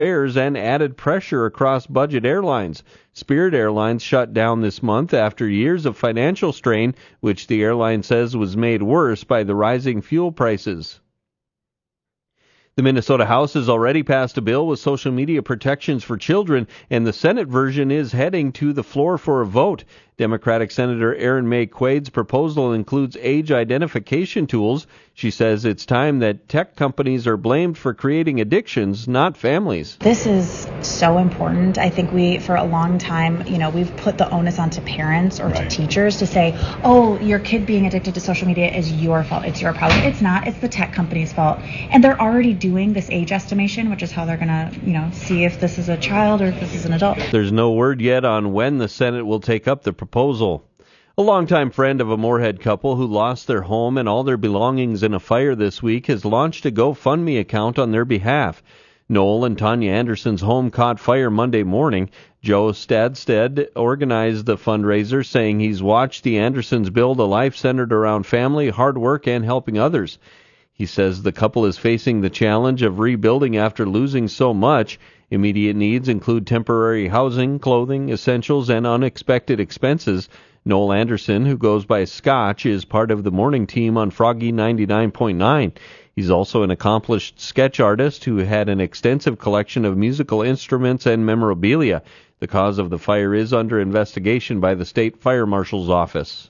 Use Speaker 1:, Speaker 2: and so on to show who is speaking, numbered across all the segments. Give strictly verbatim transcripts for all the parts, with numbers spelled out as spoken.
Speaker 1: fares and added pressure across budget airlines. Spirit Airlines shut down this month after years of financial strain, which the airline says was made worse by the rising fuel prices. The Minnesota House has already passed a bill with social media protections for children, and the Senate version is heading to the floor for a vote. Democratic Senator Erin May Quade's proposal includes age identification tools. She says it's time that tech companies are blamed for creating addictions, not families.
Speaker 2: This is so important. I think we, for a long time, you know, we've put the onus onto parents or right. to teachers to say, oh, your kid being addicted to social media is your fault. It's your problem. It's not. It's the tech company's fault. And they're already doing this age estimation, which is how they're going to, you know, see if this is a child or if this is an adult.
Speaker 1: There's no word yet on when the Senate will take up the proposal. A longtime friend of a Moorhead couple who lost their home and all their belongings in a fire this week has launched a GoFundMe account on their behalf. Noel and Tanya Anderson's home caught fire Monday morning. Joe Stadstead organized the fundraiser, saying he's watched the Andersons build a life centered around family, hard work, and helping others. He says the couple is facing the challenge of rebuilding after losing so much. Immediate needs include temporary housing, clothing, essentials, and unexpected expenses. Noel Anderson, who goes by Scotch, is part of the morning team on Froggy ninety-nine point nine. He's also an accomplished sketch artist who had an extensive collection of musical instruments and memorabilia. The cause of the fire is under investigation by the State Fire Marshal's office.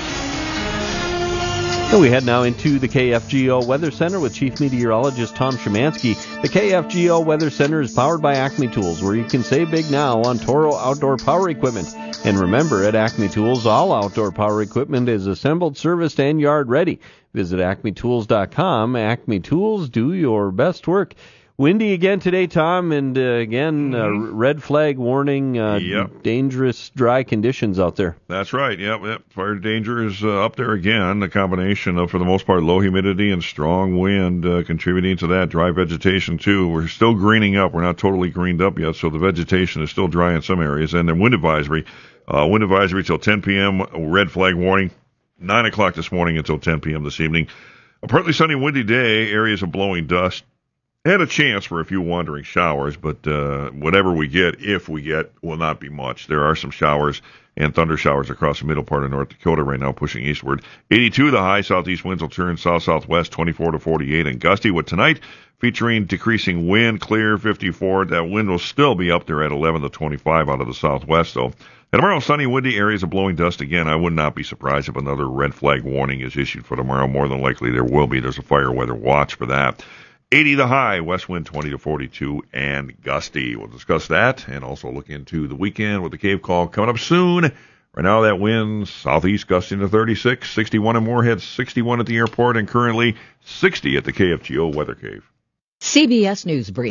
Speaker 1: And we head now into the K F G O Weather Center with Chief Meteorologist Tom Szymanski. The K F G O Weather Center is powered by Acme Tools, where you can save big now on Toro outdoor power equipment. And remember, at Acme Tools, all outdoor power equipment is assembled, serviced, and yard ready. Visit acme tools dot com. Acme Tools, do your best work. Windy again today, Tom, and uh, again, uh, red flag warning, uh,
Speaker 3: yep.
Speaker 1: dangerous, dry conditions out there.
Speaker 3: That's right, yep, yep. Fire danger is uh, up there again. The combination of, for the most part, low humidity and strong wind uh, contributing to that. Dry vegetation, too. We're still greening up. We're not totally greened up yet, so the vegetation is still dry in some areas. And then wind advisory. Uh, wind advisory till ten p.m., red flag warning, nine o'clock this morning until ten p.m. this evening. A partly sunny, windy day, areas of blowing dust. And a chance for a few wandering showers, but uh, whatever we get, if we get, will not be much. There are some showers and thunder showers across the middle part of North Dakota right now, pushing eastward. eighty-two the high, southeast winds will turn south-southwest, twenty-four to forty-eight, and gusty. With tonight featuring decreasing wind, clear, fifty-four. That wind will still be up there at eleven to twenty-five out of the southwest, though. And tomorrow, sunny, windy areas of blowing dust again. I would not be surprised if another red flag warning is issued for tomorrow. More than likely there will be. There's a fire weather watch for that. eighty the high, west wind twenty to forty-two, and gusty. We'll discuss that and also look into the weekend with the Cave Call coming up soon. Right now, that wind southeast gusting to thirty-six, sixty-one in Moorhead, sixty-one at the airport, and currently sixty at the K F G O Weather Cave.
Speaker 4: C B S News Brief.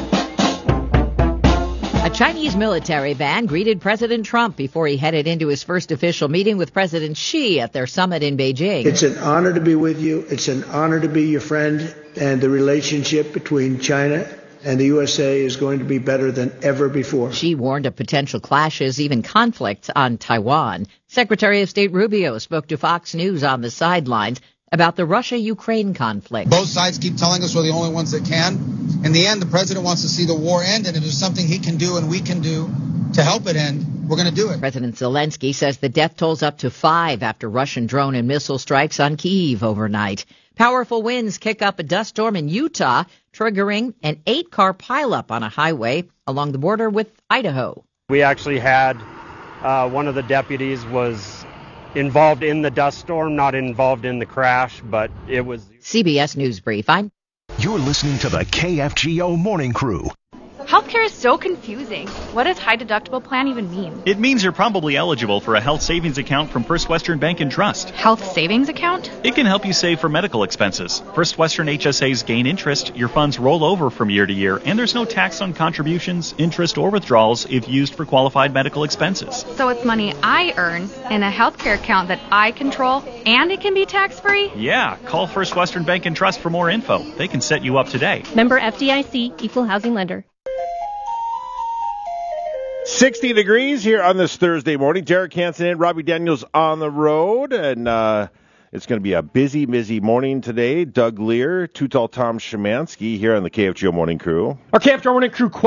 Speaker 4: A Chinese military band greeted President Trump before he headed into his first official meeting with President Xi at their summit in Beijing.
Speaker 5: It's an honor to be with you. It's an honor to be your friend. And the relationship between China and the U S A is going to be better than ever before.
Speaker 4: Xi warned of potential clashes, even conflicts on Taiwan. Secretary of State Rubio spoke to Fox News on the sidelines about the Russia-Ukraine conflict.
Speaker 6: Both sides keep telling us we're the only ones that can. In the end, the president wants to see the war end, and if there's something he can do and we can do to help it end, we're going to do it.
Speaker 4: President Zelensky says the death toll's up to five after Russian drone and missile strikes on Kyiv overnight. Powerful winds kick up a dust storm in Utah, triggering an eight-car pileup on a highway along the border with Idaho.
Speaker 7: We actually had uh, one of the deputies was involved in the dust storm, not involved in the crash, but it was...
Speaker 4: C B S News Brief. I'm...
Speaker 8: You're listening to the K F G O Morning Crew.
Speaker 9: Healthcare is so confusing. What does high deductible plan even mean?
Speaker 10: It means you're probably eligible for a health savings account from First Western Bank and Trust.
Speaker 9: Health savings account?
Speaker 10: It can help you save for medical expenses. First Western H S As gain interest, your funds roll over from year to year, and there's no tax on contributions, interest, or withdrawals if used for qualified medical expenses.
Speaker 9: So it's money I earn in a healthcare account that I control, and it can be tax-free?
Speaker 10: Yeah, call First Western Bank and Trust for more info. They can set you up today.
Speaker 11: Member F D I C, Equal Housing Lender.
Speaker 12: sixty degrees here on this Thursday morning. Derek Hansen and Robbie Daniels on the road. And uh, It's going to be a busy, busy morning today. Doug Lear, Too Tall Tom Szymanski here on the K F G O Morning Crew.
Speaker 13: Our K F G O Morning Crew